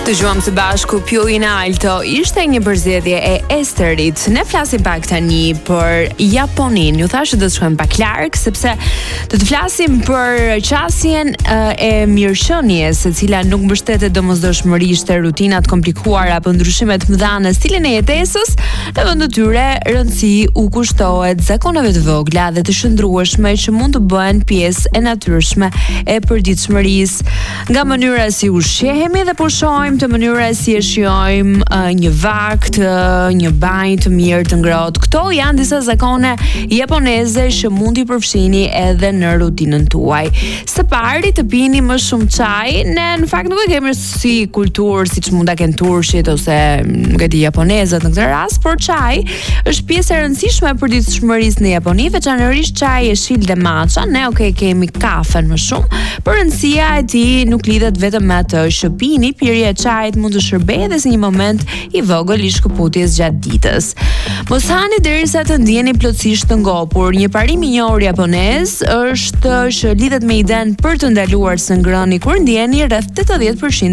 Dëgjuam së bashku Piu in Alto ishte një përzgjedhje e Esterit. Ne flasim pak tani për Japonin. Ju thashë do të shkojmë pak larg sepse do të flasim për qasjen e mirëqenies, e cila nuk mbështetet domosdoshmërisht te rutinat komplikuara apo ndryshimet mëdha në stilin e jetesës. Në vend të tyre, rëndësi u kushtohet zakoneve të vogla dhe të shndrueshme që mund të bëhen pjesë e natyrshme e përditshmërisë, nga mënyra si ushqehemi dhe pushojmë të mënyra si e shijojmë një vakt, një banjë të mirë të ngrohtë. Këto janë disa zakone japoneze që mund t'i përfshini edhe në rutinën tuaj. Së pari, të pini më shumë çaj. Ne në fakt nuk e kemi si kulturë siç mund ta kenë turshit ose nuk e di japonezët në këtë rast, por çaj është pjesë e rëndësishme e përditshmërisë në Japoni, veçanërisht çaji e shill dhe matcha. Ne kemi kafen më shumë, por rëndësia e tij nuk lidhet vetëm me atë që pini. Pirja e çajit mund të shërbejë edhe si një moment i vogël i shkëputjes gjatë ditës. Mos hani derisa të ndjeni plotësisht të ngopur. Një parim i njohur japonez është që lidhet me idenë për të ndaluar së ngrëni kur ndjeni rreth 80%